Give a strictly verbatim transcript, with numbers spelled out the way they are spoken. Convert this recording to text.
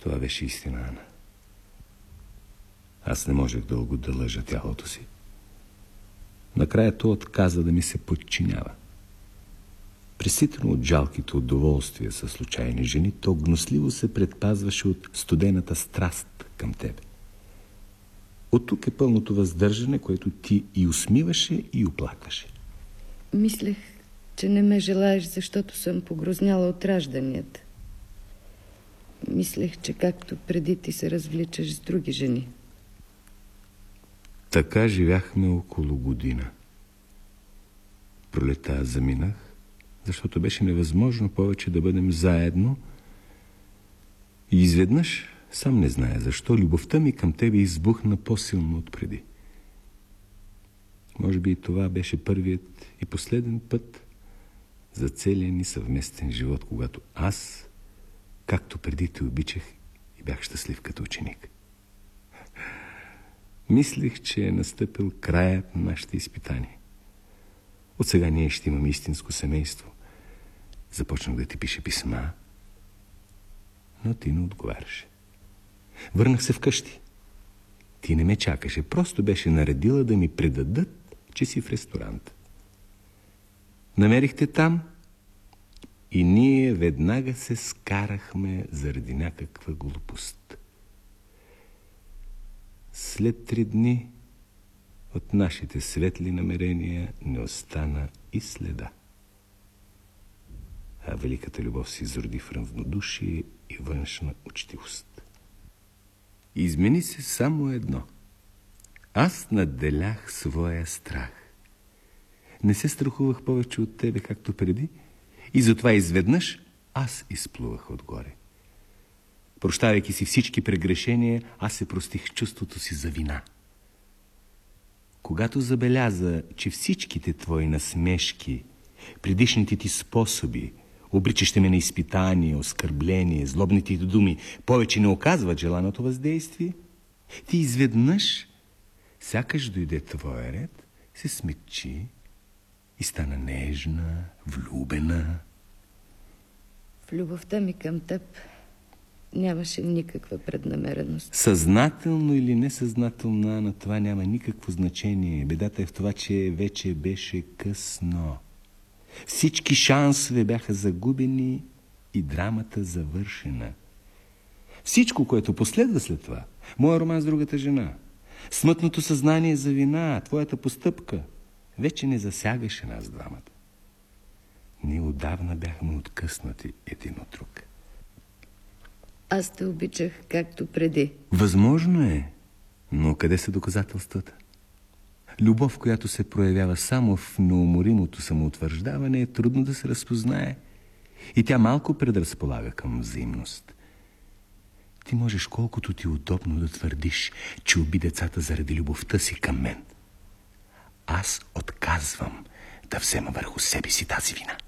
Това беше истина, Ана. Аз не можех дълго да лъжа тялото си. Накрая то отказа да ми се подчинява. Преситено от жалките удоволствия със случайни жени, то гносливо се предпазваше от студената страст към тебе. От тук е пълното въздържане, което ти и усмиваше, и оплакваше. Мислех, че не ме желаеш, защото съм погрозняла от ражданията. Мислех, че както преди ти се развличаш с други жени. Така живяхме около година. Пролета заминах, защото беше невъзможно повече да бъдем заедно. И изведнъж, сам не зная защо, любовта ми към тебе избухна по-силно от преди. Може би и това беше първият и последен път за целия ни съвместен живот, когато аз, както преди, те обичах и бях щастлив като ученик. Мислех, че е настъпил краят на нашите изпитания. От сега ние ще имаме истинско семейство. Започнах да ти пиша писма, но ти не отговаряше. Върнах се вкъщи. Ти не ме чакаше, просто беше наредила да ми предадат, че си в ресторант. Намерихте там и ние веднага се скарахме заради някаква глупост. След три дни от нашите светли намерения не остана и следа. А великата любов се изроди в равнодушие и външна учтивост. Измени се само едно. Аз надделях своя страх. Не се страхувах повече от тебе, както преди, и затова изведнъж аз изплувах отгоре. Прощавайки си всички прегрешения, аз се простих чувството си за вина. Когато забеляза, че всичките твои насмешки, предишните ти способи, обричащи ме на изпитание, оскърбление, злобните ти думи, повече не оказват желаното въздействие, ти изведнъж, сякаш дойде твоя ред, се смекчи и стана нежна, влюбена. В любовта ми към теб нямаше никаква преднамереност. Съзнателно или несъзнателно, Ана, това няма никакво значение. Бедата е в това, че вече беше късно. Всички шансове бяха загубени и драмата завършена. Всичко, което последва след това, моя роман с другата жена, смътното съзнание за вина, твоята постъпка, вече не засягаше нас двамата. Ние отдавна бяхме откъснати един от друг. Аз те обичах както преди. Възможно е, но къде са доказателствата? Любов, която се проявява само в неуморимото самоутвърждаване, е трудно да се разпознае и тя малко предразполага към взаимност. Ти можеш колкото ти удобно да твърдиш, че уби децата заради любовта си към мен. Аз отказвам да взема върху себе си тази вина.